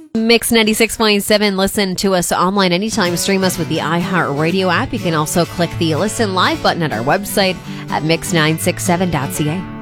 Mix 96.7. Listen to us online anytime. Stream us with the iHeartRadio app. You can also click the Listen Live button at our website at mix967.ca.